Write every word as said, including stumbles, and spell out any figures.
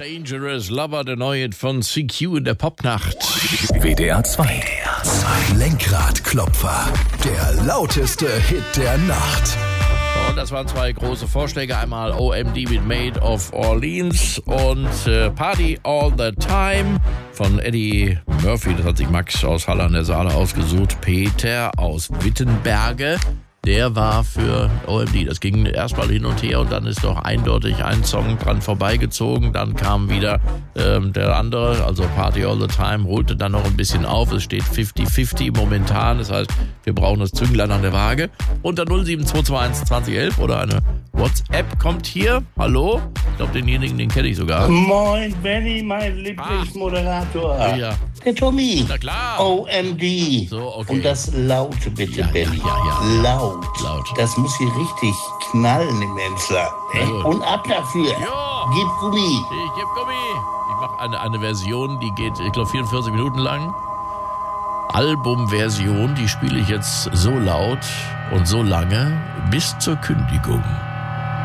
Dangerous Lover, der neue von C Q in der Popnacht. W D R zwei. Lenkradklopfer, der lauteste Hit der Nacht. Und das waren zwei große Vorschläge. Einmal O M D mit Made of Orleans und äh, Party All the Time von Eddie Murphy. Das hat sich Max aus Halle an der Saale ausgesucht. Peter aus Wittenberge, der war für O M D. Das ging erstmal hin und her und dann ist doch eindeutig ein Song dran vorbeigezogen. Dann kam wieder ähm, der andere, also Party All the Time, holte dann noch ein bisschen auf. Es steht fünfzig fünfzig momentan. Das heißt, wir brauchen das Zünglein an der Waage. Unter null sieben zwei zwei eins zwanzig elf oder eine WhatsApp kommt hier. Hallo? Ich glaube, denjenigen, den kenne ich sogar. Moin, Benny, mein Lieblingsmoderator. Ah. Ja. Der Tommy. Na klar. O M D. So, okay. Und das Laute bitte, Ja, ja, Benny. ja, ja. Laut. Laut. Das muss hier richtig knallen im Emsland. Ne? Ja, gut. Und ab dafür. Ja. Gib Gummi. Ich geb Gummi. Ich mache eine, eine Version, die geht, ich glaube, vierundvierzig Minuten lang. Albumversion, die spiele ich jetzt so laut und so lange bis zur Kündigung.